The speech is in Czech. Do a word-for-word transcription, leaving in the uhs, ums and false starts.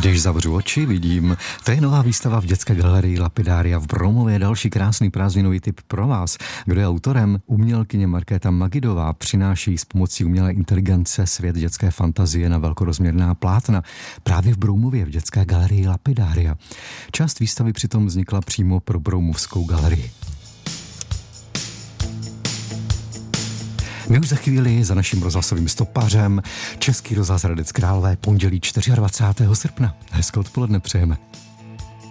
Když zavřu oči, vidím. To je nová výstava v dětské galerii Lapidaria v Broumově. Další krásný prázdninový tip pro vás. Kdo je autorem? Umělkyně Markéta Magidová přináší s pomocí umělé inteligence svět dětské fantazie na velkorozměrná plátna právě v Broumově v dětské galerii Lapidaria. Část výstavy přitom vznikla přímo pro Broumovskou galerii. My už za chvíli za naším rozhlasovým stopařem Český rozhlas Hradec Králové pondělí dvacátého čtvrtého srpna. Hezké odpoledne přejeme.